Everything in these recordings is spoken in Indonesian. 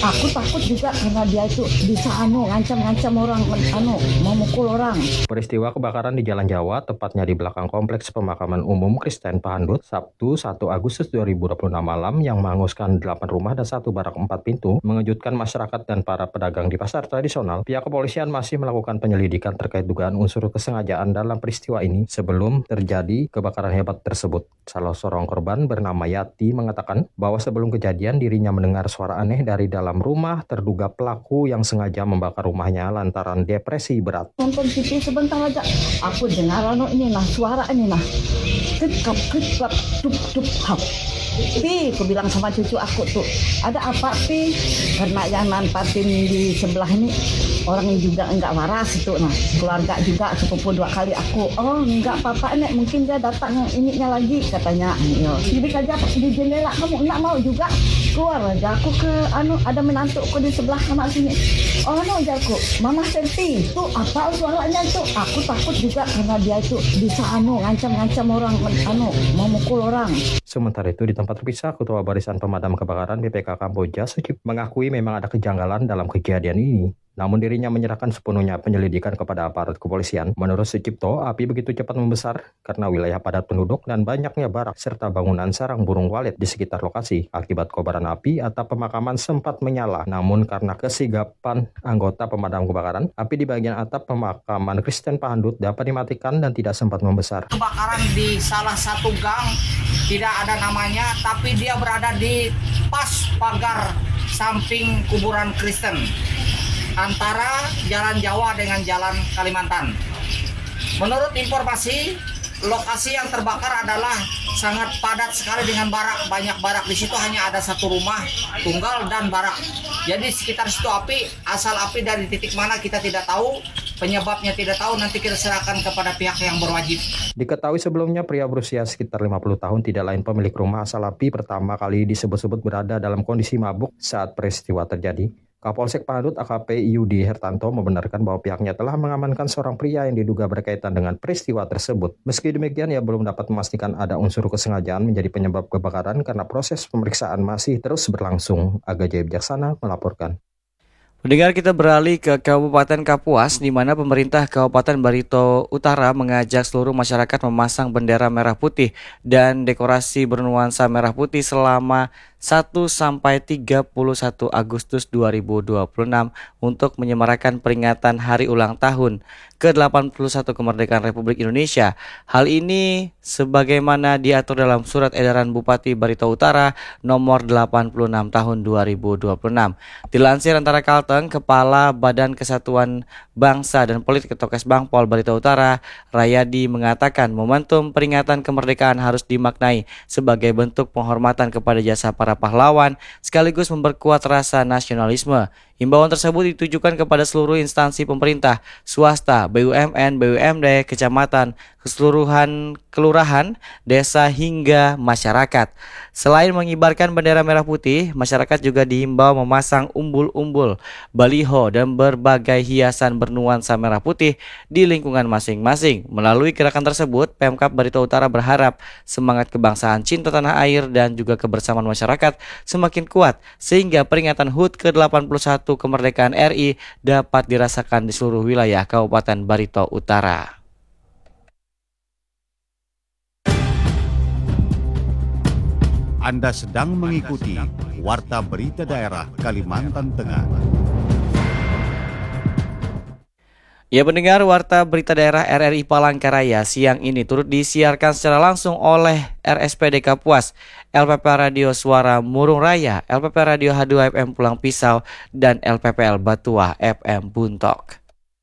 Aku takut juga karena dia itu bisa ngancam-ngancam orang, mau mukul orang. Peristiwa kebakaran di Jalan Jawa, tepatnya di belakang Kompleks Pemakaman Umum Kristen Pahandut, Sabtu 1 Agustus 2026 malam yang menghanguskan 8 rumah dan 1 barak 4 pintu, mengejutkan masyarakat dan para pedagang di pasar tradisional. Pihak kepolisian masih melakukan penyelidikan terkait dugaan unsur kesengajaan dalam peristiwa ini sebelum terjadi kebakaran hebat tersebut. Salah seorang korban bernama Yati mengatakan bahwa sebelum kejadian dirinya mendengar suara aneh dari dalam rumah, terduga pelaku yang sengaja membakar rumahnya lantaran depresi berat. Nonton TV sebentar aja, aku dengar suara ini kekap tup hap. Pi, aku bilang sama cucu aku tuh, ada apa Pi? Karena yang nampatin di sebelah ini orang juga enggak waras itu, keluarga juga sepupu 2 kali aku. Oh enggak apa-apa Nek, mungkin dia datang yang ininya lagi katanya. Jadi aja di jendela, kamu enggak mau juga keluar aja. Aku ke ada menantuku di sebelah kamar sini. Oh jaku, Mama Senti, tuh apa suaranya tuh? Aku takut juga karena dia itu bisa ngancam-ngancam orang, mau mukul orang. Sementara itu di tempat terpisah, Ketua Barisan Pemadam Kebakaran BPK Kamboja Sucipto mengakui memang ada kejanggalan dalam kejadian ini. Namun dirinya menyerahkan sepenuhnya penyelidikan kepada aparat kepolisian. Menurut Sucipto, api begitu cepat membesar karena wilayah padat penduduk dan banyaknya barak serta bangunan sarang burung walet di sekitar lokasi. Akibat kobaran api, atap pemakaman sempat menyala. Namun karena kesigapan anggota pemadam kebakaran, api di bagian atap pemakaman Kristen Pahandut dapat dimatikan dan tidak sempat membesar. Kebakaran di salah satu gang, tidak ada namanya, tapi dia berada di pas pagar samping kuburan Kristen antara Jalan Jawa dengan Jalan Kalimantan. Menurut informasi, lokasi yang terbakar adalah sangat padat sekali dengan barak, banyak barak. Di situ hanya ada 1 rumah tunggal dan barak. Jadi sekitar situ api, asal api dari titik mana kita tidak tahu, penyebabnya tidak tahu, nanti kita serahkan kepada pihak yang berwajib. Diketahui sebelumnya pria berusia sekitar 50 tahun tidak lain pemilik rumah asal api pertama kali disebut-sebut berada dalam kondisi mabuk saat peristiwa terjadi. Kapolsek Pahandut AKP Yudi Hertanto membenarkan bahwa pihaknya telah mengamankan seorang pria yang diduga berkaitan dengan peristiwa tersebut. Meski demikian, ia belum dapat memastikan ada unsur kesengajaan menjadi penyebab kebakaran karena proses pemeriksaan masih terus berlangsung. Aga Jaya Bijaksana melaporkan. Pendengar, kita beralih ke Kabupaten Kapuas, di mana pemerintah Kabupaten Barito Utara mengajak seluruh masyarakat memasang bendera merah putih dan dekorasi bernuansa merah putih selama 1-31 Agustus 2026 untuk menyemarakan peringatan hari ulang tahun ke-81 kemerdekaan Republik Indonesia. Hal ini sebagaimana diatur dalam Surat Edaran Bupati Barito Utara nomor 86 tahun 2026. Dilansir antara Kalteng, Kepala Badan Kesatuan Bangsa dan Politik atau Kesbangpol Barito Utara, Rayadi mengatakan momentum peringatan kemerdekaan harus dimaknai sebagai bentuk penghormatan kepada jasa para pahlawan sekaligus memperkuat rasa nasionalisme. Himbauan tersebut ditujukan kepada seluruh instansi pemerintah, swasta, BUMN, BUMD, kecamatan, keseluruhan kelurahan, desa hingga masyarakat. Selain mengibarkan bendera merah putih, masyarakat juga dihimbau memasang umbul-umbul, baliho, dan berbagai hiasan bernuansa merah putih di lingkungan masing-masing. Melalui gerakan tersebut, Pemkab Barito Utara berharap semangat kebangsaan, cinta tanah air, dan juga kebersamaan masyarakat semakin kuat sehingga peringatan HUT ke-81 kemerdekaan RI dapat dirasakan di seluruh wilayah Kabupaten Barito Utara. Anda sedang mengikuti Warta Berita Daerah Kalimantan Tengah. Ya pendengar, Warta Berita Daerah RRI Palangkaraya siang ini turut disiarkan secara langsung oleh RSPD Kapuas, LPP Radio Suara Murung Raya, LPP Radio H2 FM Pulang Pisau, dan LPPL Batuah FM Buntok.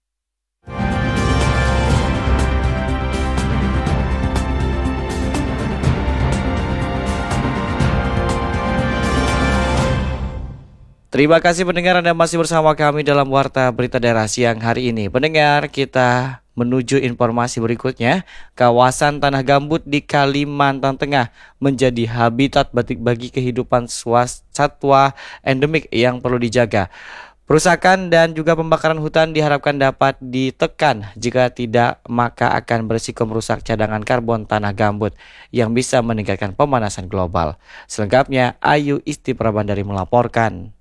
Terima kasih pendengar, Anda masih bersama kami dalam Warta Berita Daerah siang hari ini. Pendengar, kita menuju informasi berikutnya. Kawasan tanah gambut di Kalimantan Tengah menjadi habitat bagi kehidupan satwa endemik yang perlu dijaga. Perusakan dan juga pembakaran hutan diharapkan dapat ditekan. Jika tidak, maka akan berisiko merusak cadangan karbon tanah gambut yang bisa meningkatkan pemanasan global. Selengkapnya, Ayu Isti Prabandari melaporkan.